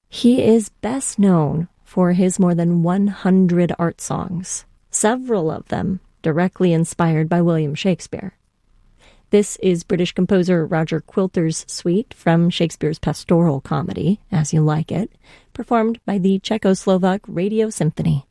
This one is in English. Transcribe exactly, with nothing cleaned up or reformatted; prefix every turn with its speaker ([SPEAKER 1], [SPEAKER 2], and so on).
[SPEAKER 1] He is best known for his more than one hundred art songs, several of them directly inspired by William Shakespeare. This is British composer Roger Quilter's suite from Shakespeare's pastoral comedy, As You Like It, performed by the Czechoslovak Radio Symphony.